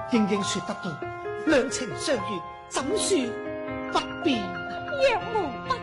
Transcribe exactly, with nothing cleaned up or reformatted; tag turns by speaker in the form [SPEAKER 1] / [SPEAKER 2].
[SPEAKER 1] 英英說得對，兩情相悅，怎說不變？
[SPEAKER 2] 若無不